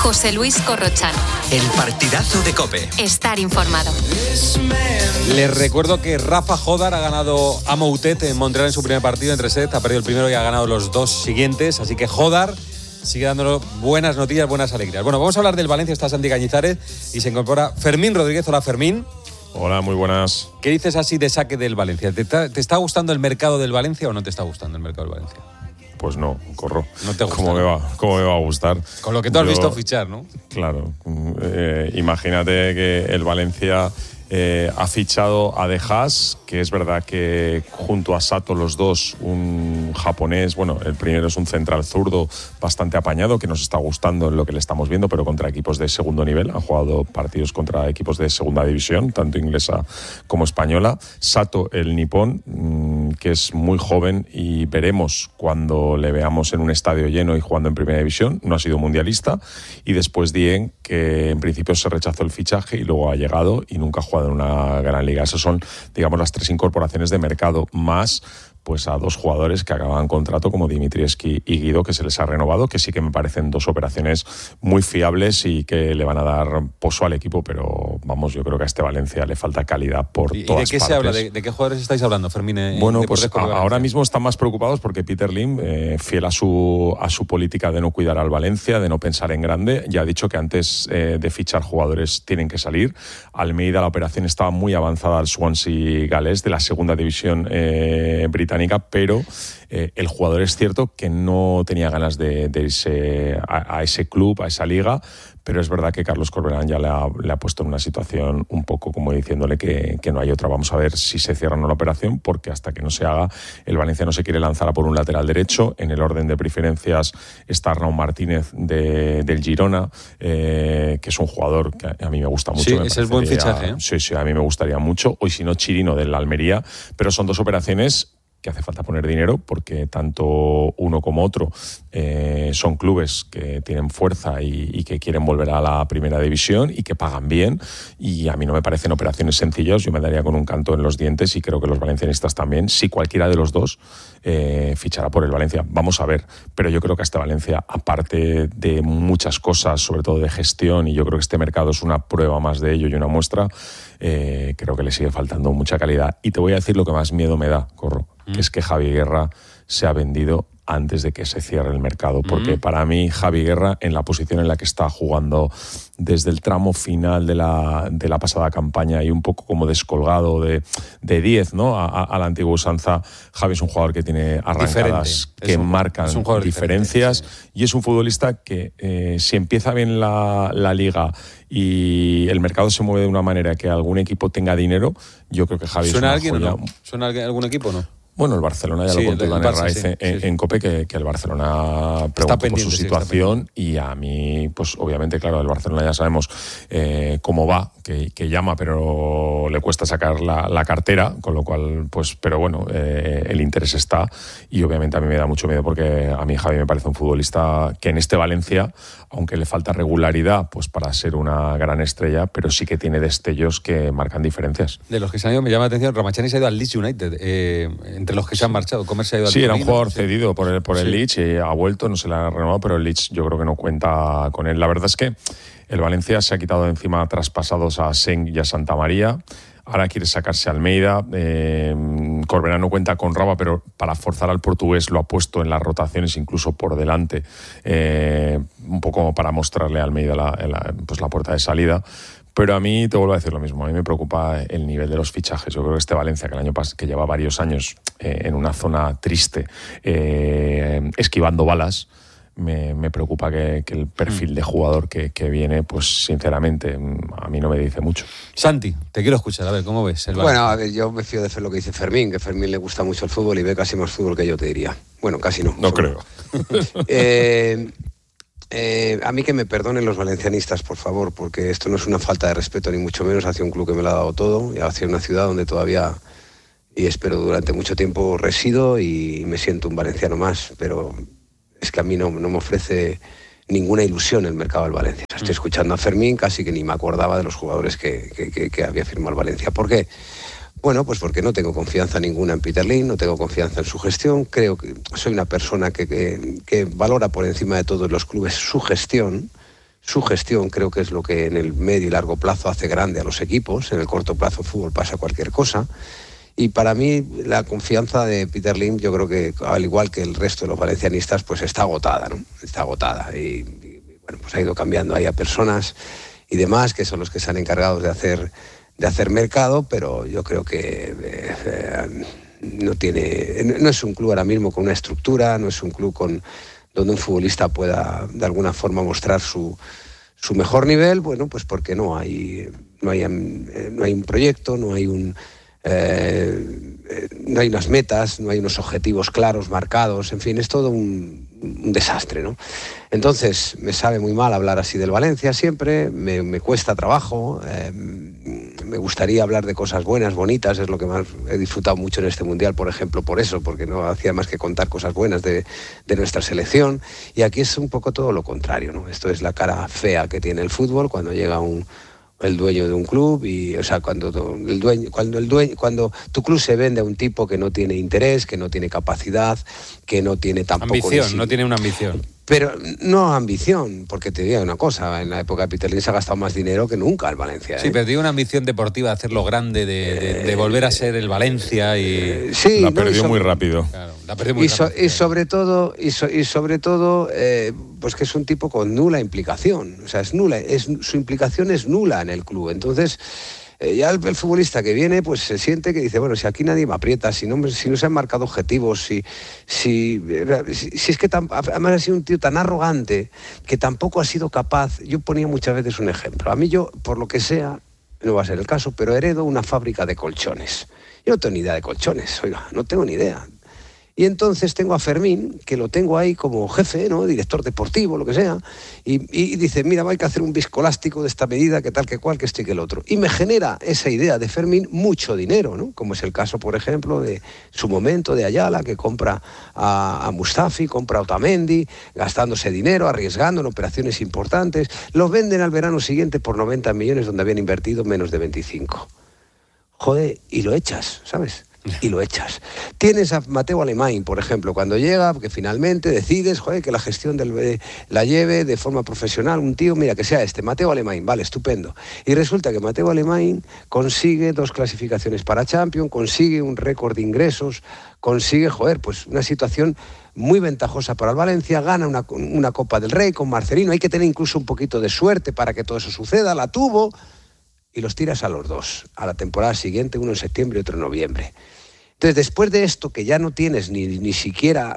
José Luis Corrochano. El partidazo de COPE. Estar informado. Les recuerdo que Rafa Jodar ha ganado a Moutet en Montreal en su primer partido en 3 sets. Ha perdido el primero y ha ganado los 2 siguientes. Así que Jodar sigue dándonos buenas noticias, buenas alegrías. Bueno, vamos a hablar del Valencia. Está Santi Cañizares y se incorpora Fermín Rodríguez. Hola, Fermín. Hola, muy buenas. ¿Qué dices así de saque del Valencia? ¿Te está gustando el mercado del Valencia o no te está gustando el mercado del Valencia? Pues no, Corro. No te gusta. ¿Cómo me va a gustar? Con lo que tú has visto fichar, ¿no? Claro. Imagínate que el Valencia ha fichado a De Haas, que es verdad que junto a Sato los dos, un japonés, bueno, el primero es un central zurdo bastante apañado, que nos está gustando en lo que le estamos viendo, pero contra equipos de segundo nivel. Han jugado partidos contra equipos de segunda división, tanto inglesa como española. Sato, el nipón, que es muy joven y veremos cuando le veamos en un estadio lleno y jugando en primera división. No ha sido mundialista. Y después Dieng, que en principio se rechazó el fichaje y luego ha llegado y nunca ha jugado en una gran liga. Esas son, digamos, las 3 incorporaciones de mercado, más pues a 2 jugadores que acaban contrato como Dimitrievski y Guido, que se les ha renovado, que sí que me parecen 2 operaciones muy fiables y que le van a dar pozo al equipo, pero vamos, yo creo que a este Valencia le falta calidad por todas partes. ¿Y de qué se habla? ¿De qué jugadores estáis hablando, Fermín? Bueno, pues ahora mismo están más preocupados porque Peter Lim, fiel a su política de no cuidar al Valencia, de no pensar en grande, ya ha dicho que antes de fichar jugadores tienen que salir. Almeida, la operación estaba muy avanzada al Swansea galés de la segunda división británica, pero el jugador es cierto que no tenía ganas de irse a ese club, a esa liga, pero es verdad que Carlos Corberán ya le ha puesto en una situación un poco como diciéndole que no hay otra. Vamos a ver si se cierra o no la operación, porque hasta que no se haga, el Valencia no se quiere lanzar a por un lateral derecho. En el orden de preferencias está Arnau Martínez del Girona, que es un jugador que a mí me gusta mucho. Sí, ese es buen fichaje, ¿eh? Sí, a mí me gustaría mucho. O si no, Chirino del Almería, pero son 2 operaciones que hace falta poner dinero, porque tanto uno como otro son clubes que tienen fuerza y que quieren volver a la primera división y que pagan bien, y a mí no me parecen operaciones sencillas. Yo me daría con un canto en los dientes y creo que los valencianistas también, si cualquiera de los dos fichará por el Valencia. Vamos a ver, pero yo creo que a este Valencia, aparte de muchas cosas, sobre todo de gestión, y yo creo que este mercado es una prueba más de ello y una muestra, creo que le sigue faltando mucha calidad. Y te voy a decir lo que más miedo me da, Corro, que es que Javi Guerra se ha vendido antes de que se cierre el mercado, porque para mí Javi Guerra, en la posición en la que está jugando desde el tramo final de la pasada campaña y un poco como descolgado de 10, ¿no? A la antigua usanza, Javi es un jugador que tiene arrancadas que marcan diferencias, sí. Y es un futbolista que si empieza bien la liga y el mercado se mueve de una manera que algún equipo tenga dinero, yo creo que Javi es una joya. ¿No? ¿Suena algún equipo o no? Bueno, el Barcelona ya lo contó Dani Raiz en COPE, que el Barcelona preguntó por su situación, y a mí, pues obviamente, claro, el Barcelona ya sabemos cómo va, que llama, pero le cuesta sacar la cartera, con lo cual, pues, pero bueno, el interés está, y obviamente a mí me da mucho miedo, porque a mí Javi me parece un futbolista que en este Valencia, aunque le falta regularidad pues para ser una gran estrella, pero sí que tiene destellos que marcan diferencias. De los que se han ido, me llama la atención, Ramachani se ha ido al Leeds United, entre los que se han marchado. Comer se ha ido al era un jugador cedido por el Leeds, y ha vuelto, no se le ha renovado, pero el Leeds yo creo que no cuenta con él. La verdad es que el Valencia se ha quitado de encima traspasados a Seng y a Santa María. Ahora quiere sacarse a Almeida. Corberán no cuenta con Raba, pero para forzar al portugués lo ha puesto en las rotaciones, incluso por delante, un poco como para mostrarle a Almeida la puerta de salida. Pero a mí, te vuelvo a decir lo mismo, a mí me preocupa el nivel de los fichajes. Yo creo que este Valencia, que el año pasado, que lleva varios años en una zona triste, esquivando balas, me preocupa que el perfil de jugador que viene, pues sinceramente, a mí no me dice mucho. Santi, te quiero escuchar, a ver, ¿cómo ves el Valencia? Bueno, a ver, yo me fío de lo que dice Fermín, que Fermín le gusta mucho el fútbol y ve casi más fútbol que yo, te diría. Bueno, casi no. No creo. A mí que me perdonen los valencianistas, por favor, porque esto no es una falta de respeto, ni mucho menos hacia un club que me lo ha dado todo, y hacia una ciudad donde todavía, y espero durante mucho tiempo, resido y me siento un valenciano más, pero es que a mí no me ofrece ninguna ilusión el mercado del Valencia. Estoy escuchando a Fermín, casi que ni me acordaba de los jugadores que había firmado el Valencia. ¿Por qué? Bueno, pues porque no tengo confianza ninguna en Peter Lim, no tengo confianza en su gestión. Creo que soy una persona que valora por encima de todos los clubes su gestión, Su gestión creo que es lo que en el medio y largo plazo hace grande a los equipos. En el corto plazo fútbol pasa cualquier cosa. Y para mí la confianza de Peter Lim, yo creo que al igual que el resto de los valencianistas, pues está agotada, ¿no? Está agotada. Y bueno, pues ha ido cambiando ahí a personas y demás, que son los que se han encargado de hacer mercado, pero yo creo que no es un club ahora mismo con una estructura, no es un club donde un futbolista pueda de alguna forma mostrar su mejor nivel. Bueno, pues porque no hay un proyecto, no hay unas metas, no hay unos objetivos claros, marcados, en fin, es todo un desastre, ¿no? Entonces, me sabe muy mal hablar así del Valencia siempre, me cuesta trabajo, me gustaría hablar de cosas buenas, bonitas, es lo que más he disfrutado mucho en este Mundial, por ejemplo, por eso, porque no hacía más que contar cosas buenas de nuestra selección, y aquí es un poco todo lo contrario, ¿no? Esto es la cara fea que tiene el fútbol cuando llega el dueño de un club, y o sea, cuando tu club se vende a un tipo que no tiene interés, que no tiene capacidad, que no tiene tampoco ambición, no tiene una ambición. Pero no ambición, porque te digo una cosa, en la época de Peter Lim se ha gastado más dinero que nunca el Valencia. Sí, pero digo una ambición deportiva, de hacerlo grande, de volver a ser el Valencia y... Sí, la perdió muy rápido. Claro, la perdió muy rápido. Y sobre todo, pues que es un tipo con nula implicación, o sea, es nula, su implicación es nula en el club. Entonces, ya el futbolista que viene, pues se siente que dice, bueno, si aquí nadie me aprieta, si no se han marcado objetivos, si es que además ha sido un tío tan arrogante que tampoco ha sido capaz. Yo ponía muchas veces un ejemplo. A mí por lo que sea, no va a ser el caso, pero heredo una fábrica de colchones. Yo no tengo ni idea de colchones, oiga, no tengo ni idea. Y entonces tengo a Fermín, que lo tengo ahí como jefe, ¿no? Director deportivo, lo que sea, y dice, mira, hay que hacer un viscoelástico de esta medida, que tal, que cual, que esto y que el otro. Y me genera esa idea de Fermín mucho dinero, ¿no? Como es el caso, por ejemplo, de su momento de Ayala, que compra a Mustafi, compra a Otamendi, gastándose dinero, arriesgando en operaciones importantes. Los venden al verano siguiente por 90 millones, donde habían invertido menos de 25. Joder, y lo echas, ¿sabes? Y lo echas. Tienes a Mateu Alemany, por ejemplo, cuando llega, que finalmente decides, joder, que la gestión la lleve de forma profesional un tío, mira, que sea Mateu Alemany, vale, estupendo. Y resulta que Mateu Alemany consigue 2 clasificaciones para Champions, consigue un récord de ingresos, consigue, pues una situación muy ventajosa para el Valencia, gana una Copa del Rey con Marcelino. Hay que tener incluso un poquito de suerte para que todo eso suceda, la tuvo, y los tiras a los 2, a la temporada siguiente, uno en septiembre y otro en noviembre. Entonces, después de esto, que ya no tienes ni siquiera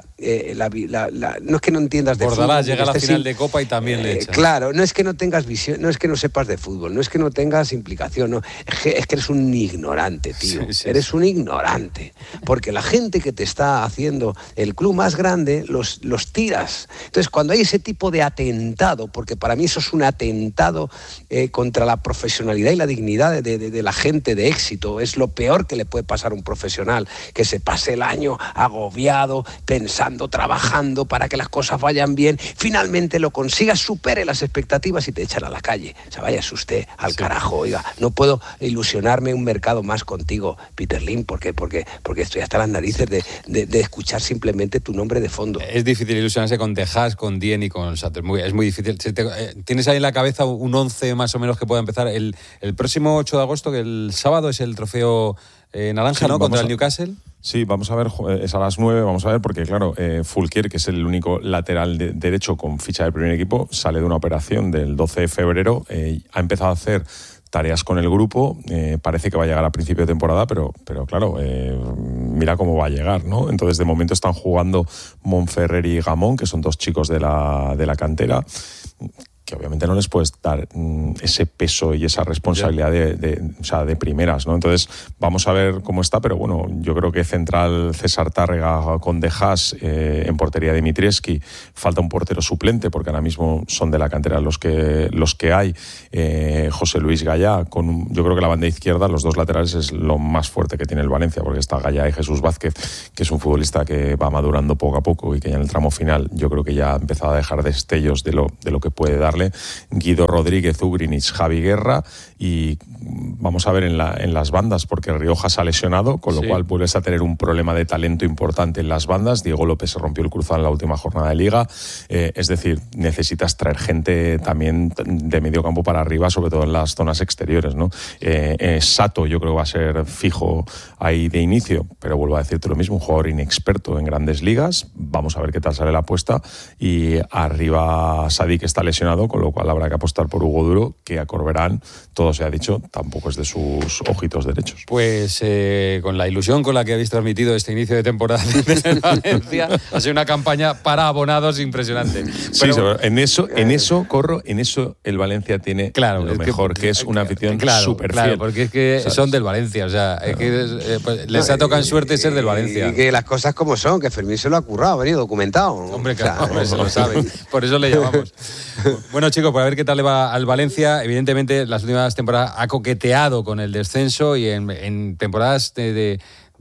no es que no entiendas de Bordalás fútbol. Llega a la final de Copa y también le echan. Claro, no es que no tengas visión, no es que no sepas de fútbol, no es que no tengas implicación, no, es que eres un ignorante, tío. Eres un ignorante. Porque la gente que te está haciendo el club más grande, los tiras. Entonces, cuando hay ese tipo de atentado, porque para mí eso es un atentado contra la profesionalidad y la dignidad de la gente de éxito, es lo peor que le puede pasar a un profesional, que se pase el año agobiado, pensando, trabajando para que las cosas vayan bien, finalmente lo consiga, supere las expectativas y te echan a la calle. O sea, váyase usted al carajo, oiga, no puedo ilusionarme un mercado más contigo, Peter Lim, porque estoy hasta las narices de escuchar simplemente tu nombre de fondo. Es difícil ilusionarse con Tejas, con Dien y con Satter, es muy difícil. ¿Tienes ahí en la cabeza un 11 más o menos que pueda empezar? El próximo 8 de agosto, que el sábado es el trofeo naranja, sí, ¿no? Contra el Newcastle. Sí, vamos a ver, es a las 9, vamos a ver, porque claro, Fulquier, que es el único lateral derecho con ficha del primer equipo, sale de una operación del 12 de febrero, ha empezado a hacer tareas con el grupo, parece que va a llegar a principio de temporada, pero claro, mira cómo va a llegar, ¿no? Entonces, de momento están jugando Monferrer y Gamón, que son 2 chicos de la cantera, que obviamente no les puedes dar ese peso y esa responsabilidad de primeras, ¿no? Entonces, vamos a ver cómo está, pero bueno, yo creo que central César Tárrega con De Haas, en portería Dimitrievski, falta un portero suplente, porque ahora mismo son de la cantera los que hay, José Luis Gallá, yo creo que la banda izquierda, los 2 laterales, es lo más fuerte que tiene el Valencia, porque está Gallá y Jesús Vázquez, que es un futbolista que va madurando poco a poco y que ya en el tramo final yo creo que ya ha empezado a dejar destellos de lo que puede dar sumarle Guido Rodríguez, Ugrinic, Javi Guerra, y vamos a ver en las bandas, porque Rioja se ha lesionado, con lo cual vuelves a tener un problema de talento importante en las bandas. Diego López se rompió el cruzado en la última jornada de Liga, es decir, necesitas traer gente también de medio campo para arriba, sobre todo en las zonas exteriores, ¿no? Sato yo creo que va a ser fijo ahí de inicio, pero vuelvo a decirte lo mismo, un jugador inexperto en grandes ligas. Vamos a ver qué tal sale la apuesta. Y arriba Sadik está lesionado, con lo cual habrá que apostar por Hugo Duro, que a Corberán, todo se ha dicho, tampoco es de sus ojitos derechos. Pues con la ilusión con la que habéis transmitido este inicio de temporada de Valencia, ha sido una campaña para abonados impresionante. Pero, en eso, Corro, en eso el Valencia tiene lo mejor, que es una afición súper fiel. Claro, porque es que son del Valencia, o sea, es que pues, les ha tocado en suerte ser del Valencia. Y que las cosas como son, que Fermín se lo ha currado, ha venido documentado. Hombre, claro, se lo sabe, por eso le llamamos. Bueno, chicos, para ver qué tal le va al Valencia, evidentemente las últimas temporadas ha coqueteado con el descenso y en temporadas de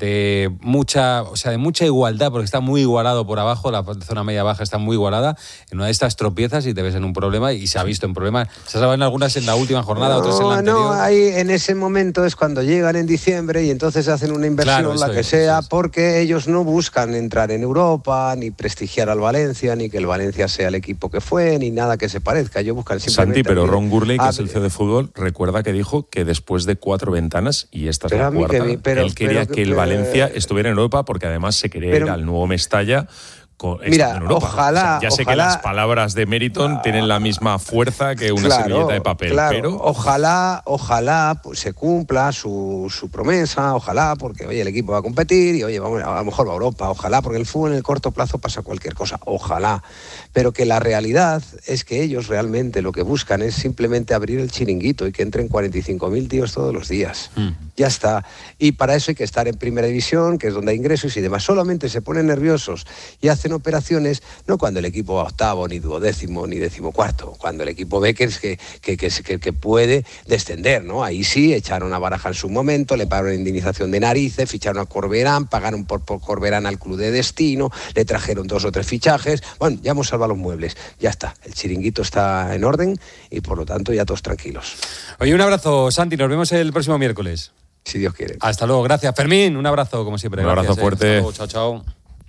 mucha igualdad, porque está muy igualado por abajo, la zona media-baja está muy igualada. En una de estas tropiezas y te ves en un problema, y se ha visto en problemas. Se ha salvado en algunas en la última jornada, otras en la anterior. No, ahí en ese momento es cuando llegan en diciembre y entonces hacen una inversión, la que sea, porque ellos no buscan entrar en Europa, ni prestigiar al Valencia, ni que el Valencia sea el equipo que fue, ni nada que se parezca. Ellos buscan simplemente... Santi, pero Ron Gurley, que es el CEO de fútbol, recuerda que dijo que después de 4 ventanas, y esta es la cuarta, él quería que el Valencia estuviera en Europa, porque además se quería ir al nuevo Mestalla. Mira, ojalá, ya sé que las palabras de Meriton tienen la misma fuerza que una servilleta de papel, pero ojalá pues, se cumpla su promesa, ojalá, porque oye, el equipo va a competir y oye, vamos, a lo mejor va a Europa, ojalá, porque el fútbol en el corto plazo pasa cualquier cosa, ojalá, pero que la realidad es que ellos realmente lo que buscan es simplemente abrir el chiringuito y que entren 45.000 tíos todos los días. Ya está. Y para eso hay que estar en primera división, que es donde hay ingresos y demás. Solamente se ponen nerviosos y hacen operaciones, no cuando el equipo va octavo, ni duodécimo, ni decimocuarto, cuando el equipo ve que puede descender, ¿no? Ahí sí, echaron a Baraja en su momento, le pagaron indemnización de narices, ficharon a Corberán, pagaron por Corberán al club de destino, le trajeron 2 o 3 fichajes. Bueno, ya hemos salvado los muebles, ya está, el chiringuito está en orden y por lo tanto ya todos tranquilos. Oye, un abrazo, Santi, nos vemos el próximo miércoles. Si Dios quiere. Hasta luego, gracias. Fermín, un abrazo, como siempre. Un abrazo fuerte. Hasta luego, chao.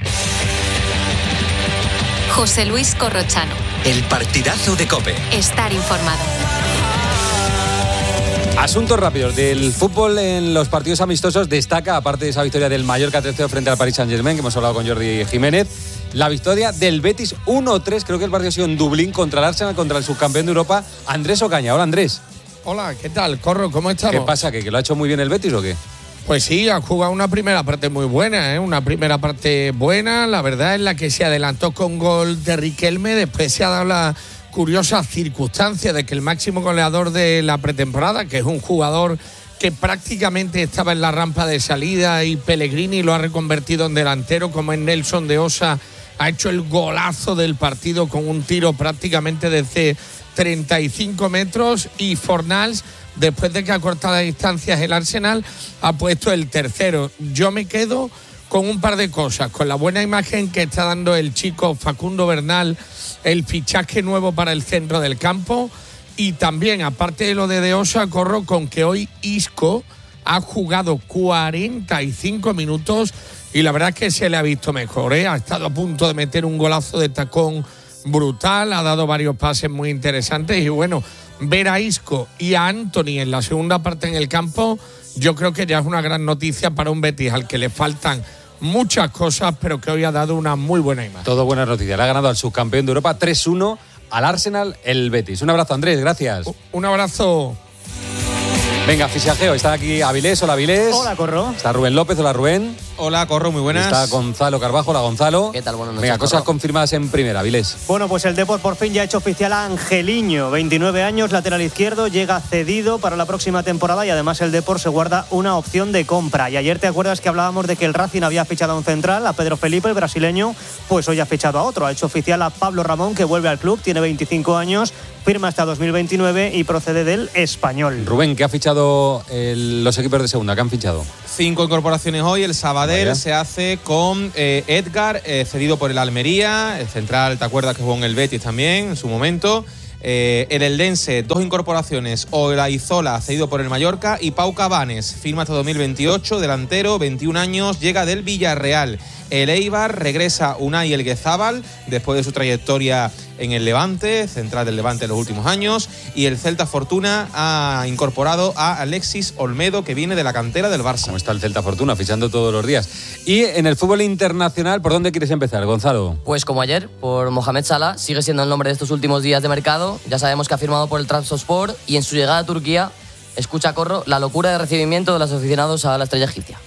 José Luis Corrochano. El partidazo de COPE. Estar informado. Asuntos rápidos del fútbol en los partidos amistosos. Destaca, aparte de esa victoria del Mallorca 3-0 frente al Paris Saint-Germain, que hemos hablado con Jordi Jiménez, la victoria del Betis 1-3. Creo que el partido ha sido en Dublín contra el Arsenal, contra el subcampeón de Europa, Andrés Ocaña. Hola, Andrés. Hola, ¿qué tal, Corro? ¿Cómo estamos? ¿Qué pasa? ¿Que lo ha hecho muy bien el Betis o qué? Pues sí, ha jugado una primera parte muy buena, una primera parte buena, la verdad, en la que se adelantó con gol de Riquelme. Después se ha dado la curiosa circunstancia de que el máximo goleador de la pretemporada, que es un jugador que prácticamente estaba en la rampa de salida, y Pellegrini lo ha reconvertido en delantero, como en Nelson de Osa, ha hecho el golazo del partido con un tiro prácticamente desde 35 metros, y Fornals, después de que ha cortado distancias el Arsenal, ha puesto el tercero. Yo me quedo con un par de cosas, con la buena imagen que está dando el chico Facundo Bernal, el fichaje nuevo para el centro del campo, y también, aparte de lo de Osa, Corro, con que hoy Isco ha jugado 45 minutos y la verdad es que se le ha visto mejor, ¿eh? Ha estado a punto de meter un golazo de tacón brutal, ha dado varios pases muy interesantes, y bueno, ver a Isco y a Anthony en la segunda parte en el campo, yo creo que ya es una gran noticia para un Betis al que le faltan muchas cosas, pero que hoy ha dado una muy buena imagen. Todo buenas noticias. Le ha ganado al subcampeón de Europa 3-1 al Arsenal, el Betis. Un abrazo, Andrés, gracias. Un abrazo. Venga, fichajeo. Está aquí Avilés. Hola, Avilés. Hola, Corro. Está Rubén López. Hola, Rubén. Hola, Corro, muy buenas. Está Gonzalo Carbajo. Hola, Gonzalo. ¿Qué tal? Buenas noches. Venga, cosas Corro. confirmadas en primera, Avilés. Bueno, pues el Depor por fin ya ha hecho oficial a Angeliño, 29 años, lateral izquierdo, llega cedido para la próxima temporada, y además el Depor se guarda una opción de compra. Y ayer te acuerdas que hablábamos de que el Racing había fichado a un central, a Pedro Felipe, el brasileño, pues hoy ha fichado a otro. Ha hecho oficial a Pablo Ramón, que vuelve al club, tiene 25 años, firma hasta 2029 y procede del Español. Rubén, ¿qué ha fichado los equipos de segunda? ¿Qué han fichado? 5 incorporaciones hoy. El Sabadell se hace con Edgar, cedido por el Almería. El central, ¿te acuerdas que jugó en el Betis también en su momento? El Eldense, 2 incorporaciones. Olaizola, cedido por el Mallorca, y Pau Cabanes, firma hasta 2028, delantero, 21 años, llega del Villarreal. El Eibar, regresa Unai Elguezábal después de su trayectoria en el Levante, central del Levante en los últimos años, y el Celta Fortuna ha incorporado a Alexis Olmedo, que viene de la cantera del Barça. ¿Cómo está el Celta Fortuna? Fichando todos los días. Y en el fútbol internacional, ¿por dónde quieres empezar, Gonzalo? Pues como ayer, por Mohamed Salah, sigue siendo el nombre de estos últimos días de mercado. Ya sabemos que ha firmado por el Trabzonspor y en su llegada a Turquía, escucha Corro, la locura de recibimiento de los aficionados a la estrella egipcia.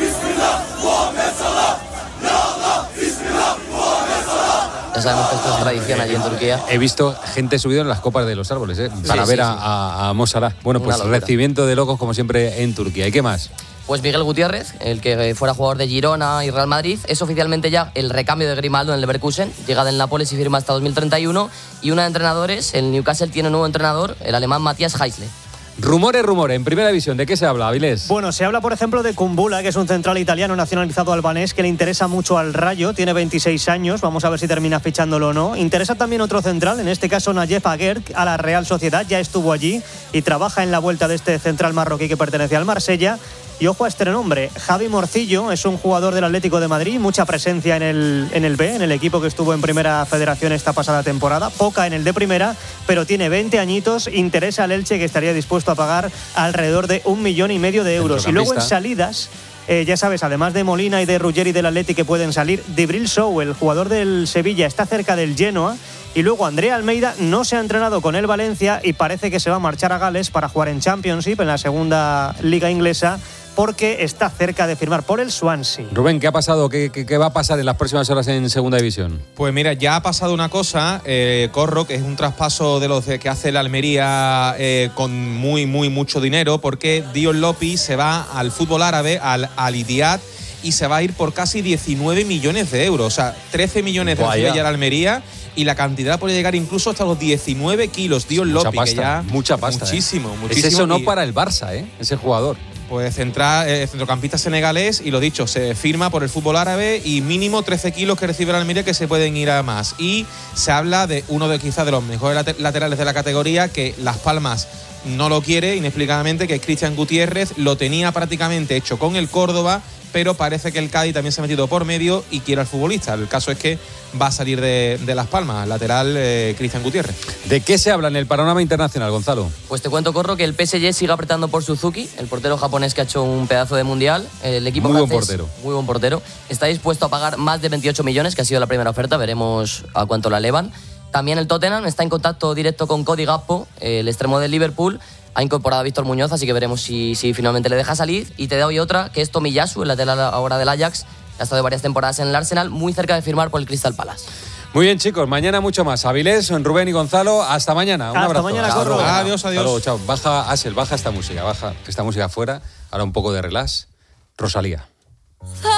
Ya sabemos que esto es tradición allí en Turquía. He visto gente subida en las copas de los árboles, para ver a Mo Salah. Bueno, pues recibimiento de locos como siempre en Turquía. ¿Y qué más? Pues Miguel Gutiérrez, el que fuera jugador de Girona y Real Madrid, es oficialmente ya el recambio de Grimaldo en el Leverkusen. Llega del Nápoles y firma hasta 2031. Y una de entrenadores, el Newcastle tiene un nuevo entrenador, el alemán Matthias Heisle. Rumores, en Primera División. ¿De qué se habla, Avilés? Bueno, se habla, por ejemplo, de Kumbula, que es un central italiano nacionalizado albanés que le interesa mucho al Rayo. Tiene 26 años. Vamos a ver si termina fichándolo o no. Interesa también otro central, en este caso Nayef Aguer, a la Real Sociedad. Ya estuvo allí y trabaja en la vuelta de este central marroquí que pertenece al Marsella. Y ojo a este nombre, Javi Morcillo, es un jugador del Atlético de Madrid, mucha presencia en el B, en el equipo que estuvo en Primera Federación esta pasada temporada, poca en el de Primera, pero tiene 20 añitos, interesa al Elche, que estaría dispuesto a pagar alrededor de 1,5 millones de euros. Y luego en salidas, ya sabes, además de Molina y de Ruggeri del Atleti que pueden salir, Djibril Sow, el jugador del Sevilla, está cerca del Genoa. Y luego Andrea Almeida no se ha entrenado con el Valencia y parece que se va a marchar a Gales para jugar en Championship, en la segunda liga inglesa, porque está cerca de firmar por el Swansea. Rubén, ¿qué ha pasado? ¿Qué va a pasar en las próximas horas en Segunda División? Pues mira, ya ha pasado una cosa, Corro, que es un traspaso de los que hace la Almería con mucho dinero, porque Dion Lopi se va al fútbol árabe, al Al-Ittihad, y se va a ir por casi 19 millones de euros. O sea, 13 millones de recibe ya la Almería, y la cantidad puede llegar incluso hasta los 19 kilos. Dion Lopi, que ya... Mucha pasta. Muchísimo. Es eso no para el Barça, ese jugador. Pues centrocampista senegalés, y lo dicho, se firma por el fútbol árabe y mínimo 13 kilos que recibe la Almería, que se pueden ir a más. Y se habla de uno de quizás de los mejores laterales de la categoría, que Las Palmas no lo quiere inexplicablemente, que es Cristian Gutiérrez. Lo tenía prácticamente hecho con el Córdoba, pero parece que el Cádiz también se ha metido por medio y quiere al futbolista. El caso es que va a salir de Las Palmas, lateral Cristian Gutiérrez. ¿De qué se habla en el panorama internacional, Gonzalo? Pues te cuento, Corro, que el PSG sigue apretando por Suzuki, el portero japonés que ha hecho un pedazo de mundial. El equipo muy francés, muy buen portero, está dispuesto a pagar más de 28 millones, que ha sido la primera oferta. Veremos a cuánto la elevan. También el Tottenham está en contacto directo con Cody Gakpo, el extremo del Liverpool. Ha incorporado a Víctor Muñoz, así que veremos si finalmente le deja salir. Y te doy otra, que es Tomiyasu, el lateral ahora del Ajax. Ha estado varias temporadas en el Arsenal, muy cerca de firmar por el Crystal Palace. Muy bien, chicos, mañana mucho más. Avilés, Rubén y Gonzalo, hasta mañana. Un abrazo. Hasta mañana, Corro. Adiós. Hasta luego, chao. Baja, Asel, baja esta música fuera. Ahora un poco de relax. Rosalía.